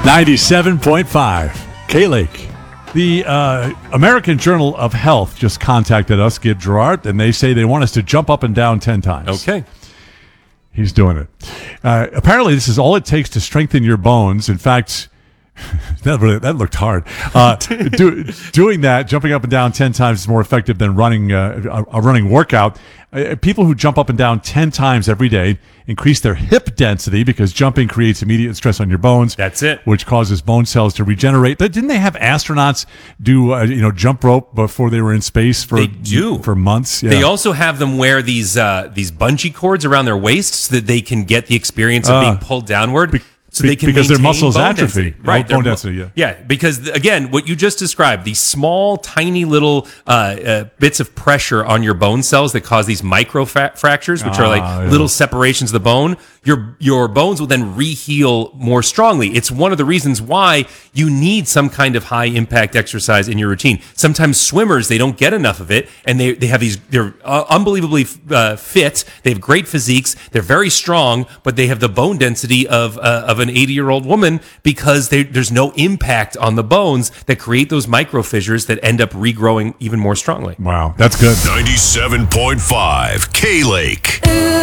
97.5 K-Lake. The American Journal of Health just contacted us, Gib Gerard, and they say they want us to jump up and down 10 times. Okay. He's doing it. Apparently, this is all it takes to strengthen your bones. In fact, that looked hard. Doing that, jumping up and down 10 times is more effective than running a running workout. People who jump up and down 10 times every day increase their hip density because jumping creates immediate stress on your bones. That's it. Which causes bone cells to regenerate. Didn't they have astronauts do jump rope before they were in space for months? Yeah. They also have them wear these bungee cords around their waists so that they can get the experience of being pulled downward. So they can because their muscles bone atrophy. Density. Right. Bone density, yeah. Yeah, because, again, what you just described, these small, tiny little bits of pressure on your bone cells that cause these micro fractures, which are like little separations of the bone, your bones will then re-heal more strongly. It's one of the reasons why you need some kind of high-impact exercise in your routine. Sometimes swimmers, they don't get enough of it, and they have they're unbelievably fit, they have great physiques, they're very strong, but they have the bone density of an 80-year-old woman because there's no impact on the bones that create those micro fissures that end up regrowing even more strongly. Wow, that's good. 97.5 K-Lake.